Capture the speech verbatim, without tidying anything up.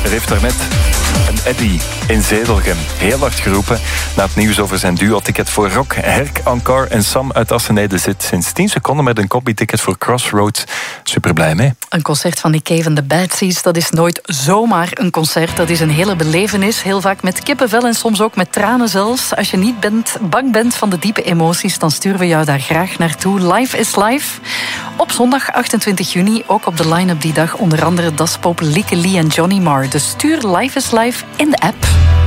Er heeft daarnet een Eddy in Zedelgem heel hard geroepen na het nieuws over zijn duo-ticket voor Rock. Herk Ankar en Sam uit Assenijde zit sinds tien seconden met een copy-ticket voor Crossroads. Super blij mee. Een concert van Nick Cave en de Bad Seeds, dat is nooit zomaar een concert. Dat is een hele belevenis, heel vaak met kippenvel en soms ook met tranen zelfs. Als je niet bent, bang bent van de diepe emoties, dan sturen we jou daar graag naartoe. Live is Live. Op zondag achtentwintig juni, ook op de line-up die dag, onder andere Das Pop, Lieke Lee en Johnny Marr. Dus stuur Live is Live in de app.